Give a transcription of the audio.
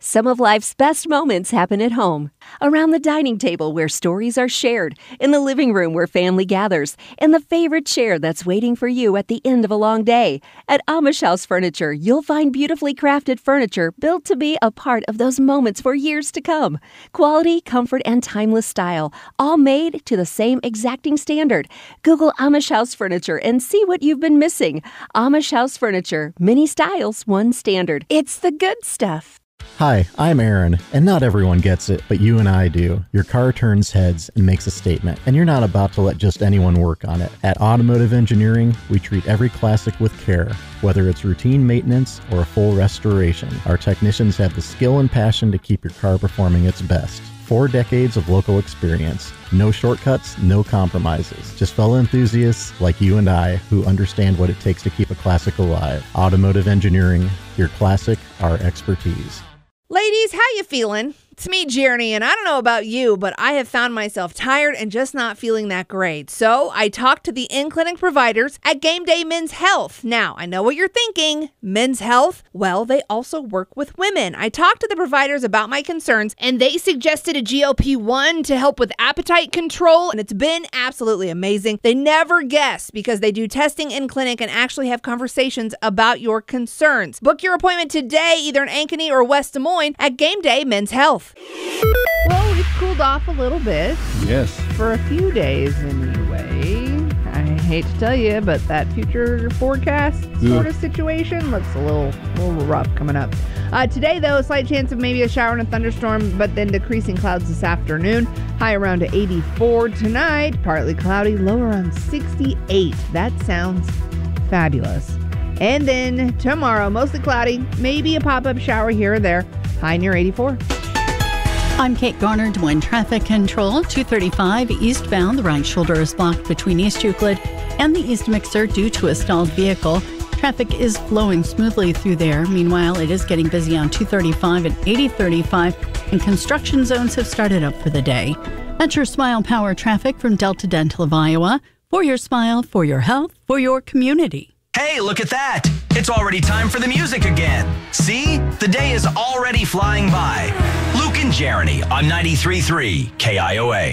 Some of life's best moments happen at home. Around the dining table where stories are shared, in the living room where family gathers, in the favorite chair that's waiting for you at the end of a long day. At Amish House Furniture, you'll find beautifully crafted furniture built to be a part of those moments for years to come. Quality, comfort, and timeless style, all made to the same exacting standard. Google Amish House Furniture and see what you've been missing. Amish House Furniture, many styles, one standard. It's the good stuff. Hi, I'm Aaron, and not everyone gets it, but you and I do. Your car turns heads and makes a statement, and you're not about to let just anyone work on it. At Automotive Engineering, we treat every classic with care, whether it's routine maintenance or a full restoration. Our technicians have the skill and passion to keep your car performing its best. 4 decades of local experience. No shortcuts, no compromises. Just fellow enthusiasts like you and I who understand what it takes to keep a classic alive. Automotive Engineering, your classic, our expertise. Ladies, how you feeling? It's me, Jeremy, and I don't know about you, but I have found myself tired and just not feeling that great. So I talked to the in-clinic providers at Game Day Men's Health. Now, I know what you're thinking. Men's Health? Well, they also work with women. I talked to the providers about my concerns, and they suggested a GLP-1 to help with appetite control, and it's been absolutely amazing. They never guess because they do testing in clinic and actually have conversations about your concerns. Book your appointment today, either in Ankeny or West Des Moines, at Game Day Men's Health. Well, we've cooled off a little bit. Yes. For a few days anyway. I hate to tell you, but that future forecast sort of situation looks a little rough coming up. Today, though, a slight chance of maybe a shower and a thunderstorm, but then decreasing clouds this afternoon. High around to 84 tonight. Partly cloudy, low around 68. That sounds fabulous. And then tomorrow, mostly cloudy, maybe a pop-up shower here or there. High near 84. I'm Kate Garner doing traffic control. 235 eastbound. The right shoulder is blocked between East Euclid and the East Mixer due to a stalled vehicle. Traffic is flowing smoothly through there. Meanwhile, it is getting busy on 235 and 8035, and construction zones have started up for the day. That's your Smile Power traffic from Delta Dental of Iowa. For your smile, for your health, for your community. Hey, look at that! It's already time for the music again. See? The day is already flying by. Luke and Jeremy on 93.3 KIOA.